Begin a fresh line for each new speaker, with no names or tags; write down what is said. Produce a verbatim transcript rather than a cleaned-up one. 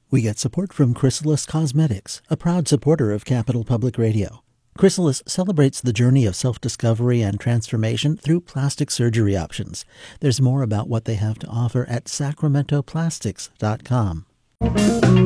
We get support from Chrysalis Cosmetics, a proud supporter of Capital Public Radio. Chrysalis celebrates the journey of self-discovery and transformation through plastic surgery options. There's more about what they have to offer at sacramento plastics dot com.